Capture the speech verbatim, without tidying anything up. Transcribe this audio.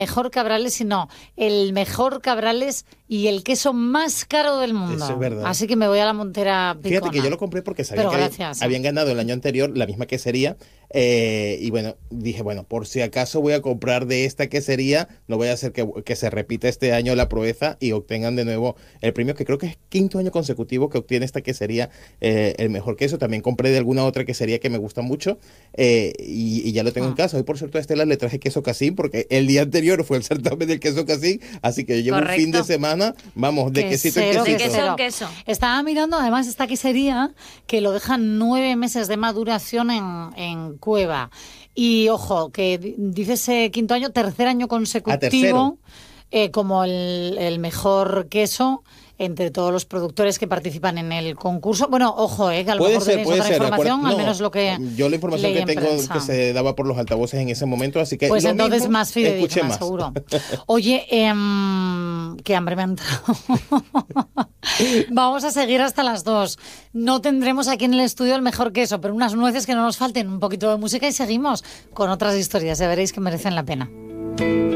mejor Cabrales, sino el mejor Cabrales y el queso más caro del mundo. Eso es verdad. Así que me voy a la Montera Picona. Fíjate que yo lo compré porque sabía Pero que gracias, habían ganado el año anterior la misma quesería. Eh, y bueno, dije, bueno, por si acaso voy a comprar de esta quesería, no voy a hacer que, que se repita este año la proeza y obtengan de nuevo el premio, que creo que es quinto año consecutivo que obtiene esta quesería eh, el mejor queso. También compré de alguna otra quesería que me gusta mucho eh, y, y ya lo tengo ah. en casa. Hoy, por cierto, a Estela le traje queso casín porque el día anterior fue el certamen del queso casín, así que yo llevo Correcto. un fin de semana, vamos, de quesito en quesito. De queso en queso. Estaba mirando además esta quesería que lo dejan nueve meses de maduración en, en cueva. Y ojo, que dice ese quinto año, tercer año consecutivo, eh, como el, el mejor queso entre todos los productores que participan en el concurso. Bueno, ojo, eh, que a lo puede mejor ser, tenéis puede otra ser, información, no, al menos lo que yo la información que tengo prensa. que se daba por los altavoces en ese momento, así que pues lo entonces mismo, más fidedigna, más. seguro. Oye, eh, qué hambre me ha entrado. Vamos a seguir hasta las dos. No tendremos aquí en el estudio el mejor queso, pero unas nueces que no nos falten, un poquito de música y seguimos con otras historias. Ya veréis que merecen la pena.